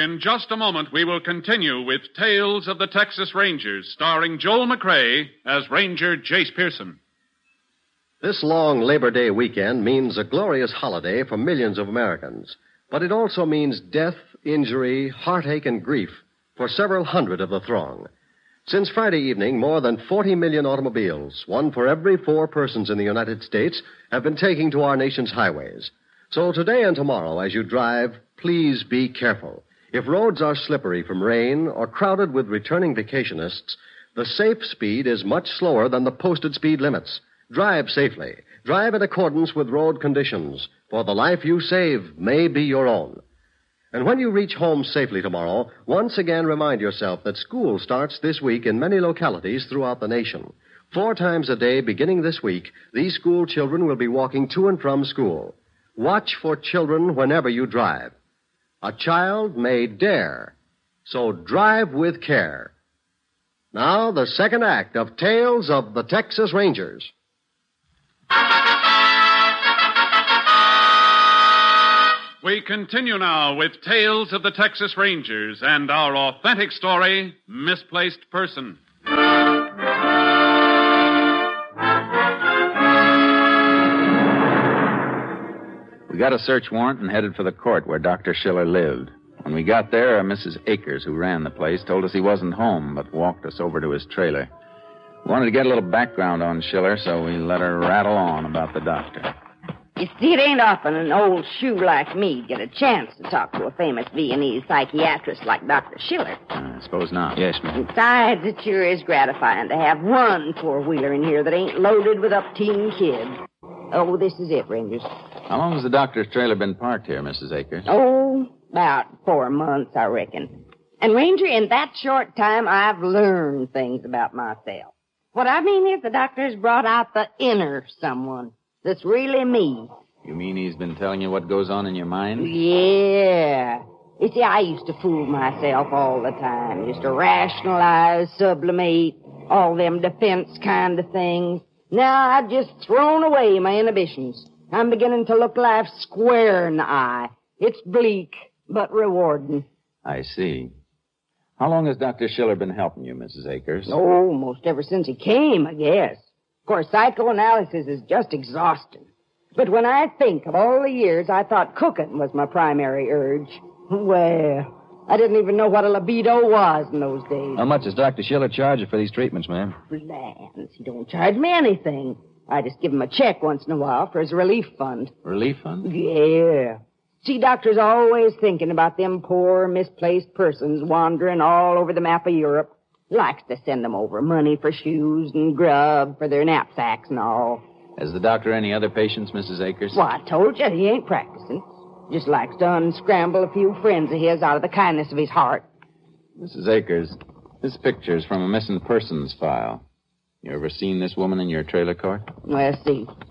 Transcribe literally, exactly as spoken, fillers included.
In just a moment, we will continue with Tales of the Texas Rangers, starring Joel McRae as Ranger Jace Pearson. This long Labor Day weekend means a glorious holiday for millions of Americans. But it also means death, injury, heartache, and grief for several hundred of the throng. Since Friday evening, more than forty million automobiles, one for every four persons in the United States, have been taking to our nation's highways. So today and tomorrow, as you drive, please be careful. If roads are slippery from rain or crowded with returning vacationists, the safe speed is much slower than the posted speed limits. Drive safely. Drive in accordance with road conditions, for the life you save may be your own. And when you reach home safely tomorrow, once again remind yourself that school starts this week in many localities throughout the nation. Four times a day beginning this week, these school children will be walking to and from school. Watch for children whenever you drive. A child may dare, so drive with care. Now, the second act of Tales of the Texas Rangers. We continue now with Tales of the Texas Rangers and our authentic story, Misplaced Person. We got a search warrant and headed for the court where Doctor Schiller lived. When we got there, Missus Akers, who ran the place, told us he wasn't home, but walked us over to his trailer. We wanted to get a little background on Schiller, so we let her rattle on about the doctor. You see, it ain't often an old shoe like me get a chance to talk to a famous Viennese psychiatrist like Doctor Schiller. Uh, I suppose not. Yes, ma'am. Besides, it sure is gratifying to have one four-wheeler in here that ain't loaded with up-teen kids. Oh, this is it, Rangers. How long has the doctor's trailer been parked here, Missus Akers? Oh, about four months, I reckon. And, Ranger, in that short time, I've learned things about myself. What I mean is the doctor has brought out the inner someone that's really me. You mean he's been telling you what goes on in your mind? Yeah. You see, I used to fool myself all the time. Used to rationalize, sublimate, all them defense kind of things. Now I've just thrown away my inhibitions. I'm beginning to look life square in the eye. It's bleak, but rewarding. I see. How long has Doctor Schiller been helping you, Missus Akers? Oh, most ever since he came, I guess. Of course, psychoanalysis is just exhausting. But when I think of all the years I thought cooking was my primary urge, well, I didn't even know what a libido was in those days. How much does Doctor Schiller charge you for these treatments, ma'am? Lance, he don't charge me anything. I just give him a check once in a while for his relief fund. Relief fund? Yeah. See, doctor's always thinking about them poor, misplaced persons wandering all over the map of Europe. Likes to send them over money for shoes and grub for their knapsacks and all. Has the doctor any other patients, Missus Akers? Well, I told you he ain't practicing. Just likes to unscramble a few friends of his out of the kindness of his heart. Missus Akers, this picture's from a missing persons file. You ever seen this woman in your trailer court? Well, see.